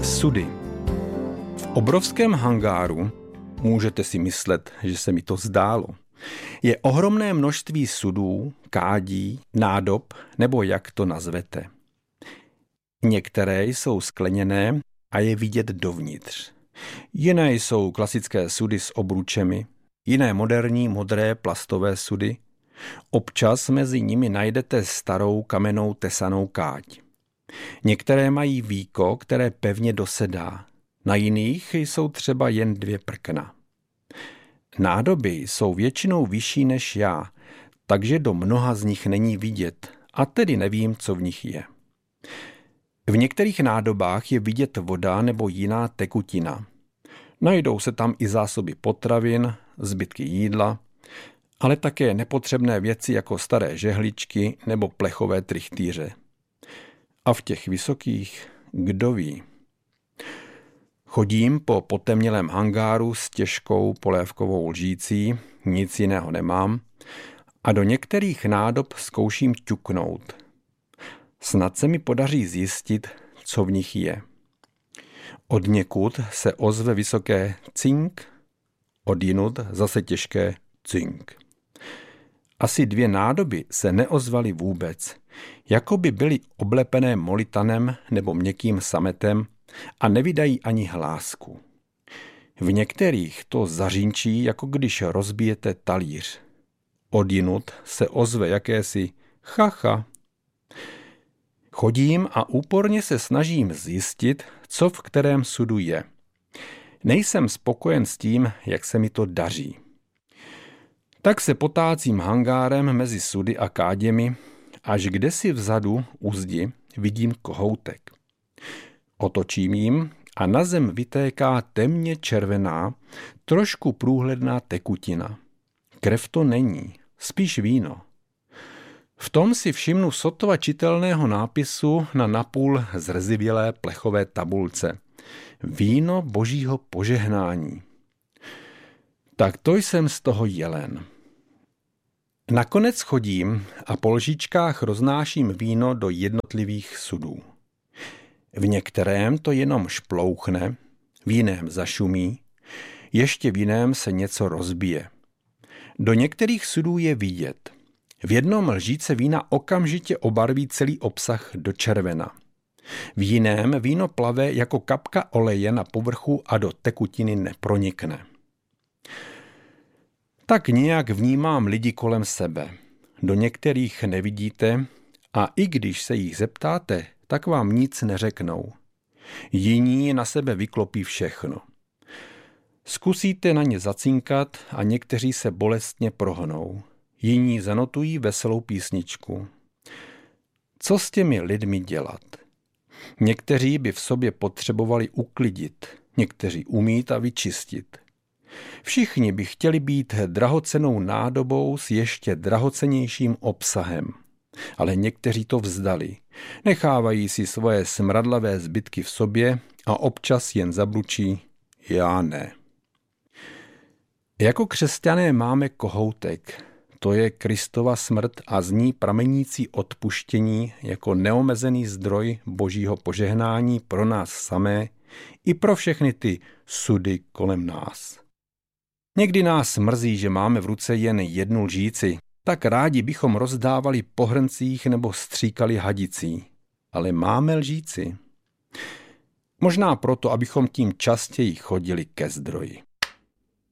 Sudy. V obrovském hangáru, můžete si myslet, že se mi to zdálo, je ohromné množství sudů, kádí, nádob nebo jak to nazvete. Některé jsou skleněné a je vidět dovnitř. Jiné jsou klasické sudy s obručemi, jiné moderní modré plastové sudy. Občas mezi nimi najdete starou kamennou tesanou káť. Některé mají víko, které pevně dosedá. Na jiných jsou třeba jen 2 prkna. Nádoby jsou většinou vyšší než já, takže do mnoha z nich není vidět a tedy nevím, co v nich je. V některých nádobách je vidět voda nebo jiná tekutina. Najdou se tam i zásoby potravin, zbytky jídla, ale také nepotřebné věci jako staré žehličky nebo plechové trichtýře. A v těch vysokých, kdo ví. Chodím po potemnělém hangáru s těžkou polévkovou lžící, nic jiného nemám, a do některých nádob zkouším ťuknout. Snad se mi podaří zjistit, co v nich je. Odněkud se ozve vysoké cink, odjinud zase těžké cink. Asi 2 nádoby se neozvaly vůbec, jako by byly oblepené molitanem nebo měkkým sametem a nevydají ani hlásku. V některých to zařínčí, jako když rozbijete talíř. Odjinud se ozve jakési chacha. Chodím a úporně se snažím zjistit, co v kterém sudu je. Nejsem spokojen s tím, jak se mi to daří. Tak se potácím hangárem mezi sudy a káděmi, až kdesi vzadu u zdi vidím kohoutek. Otočím jim a na zem vytéká temně červená, trošku průhledná tekutina. Krev to není, spíš víno. V tom si všimnu sotva čitelného nápisu na napůl zrzivělé plechové tabulce. Víno božího požehnání. Tak to jsem z toho jelen. Nakonec chodím a po lžičkách roznáším víno do jednotlivých sudů. V některém to jenom šplouchne, v jiném zašumí, ještě v jiném se něco rozbije. Do některých sudů je vidět. V jednom lžíce vína okamžitě obarví celý obsah do červena. V jiném víno plave jako kapka oleje na povrchu a do tekutiny nepronikne. Tak nějak vnímám lidi kolem sebe. Do některých nevidíte a i když se jich zeptáte, tak vám nic neřeknou. Jiní na sebe vyklopí všechno. Zkusíte na ně zacinkat a někteří se bolestně prohnou. Jiní zanotují veselou písničku. Co s těmi lidmi dělat? Někteří by v sobě potřebovali uklidit, někteří umít a vyčistit. Všichni by chtěli být drahocennou nádobou s ještě drahocennějším obsahem. Ale někteří to vzdali. Nechávají si svoje smradlavé zbytky v sobě a občas jen zabručí já ne. Jako křesťané máme kohoutek. To je Kristova smrt a z ní pramenící odpuštění jako neomezený zdroj božího požehnání pro nás samé i pro všechny ty sudy kolem nás. Někdy nás mrzí, že máme v ruce jen 1 lžíci, tak rádi bychom rozdávali po hrncích nebo stříkali hadicí. Ale máme lžíci. Možná proto, abychom tím častěji chodili ke zdroji.